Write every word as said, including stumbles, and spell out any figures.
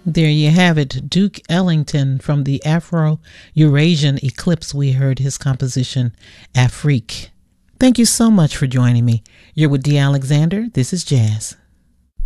There you have it. Duke Ellington from the Afro-Eurasian Eclipse. We heard his composition, Afrique. Thank you so much for joining me. You're with Dee Alexander. This is Jazz.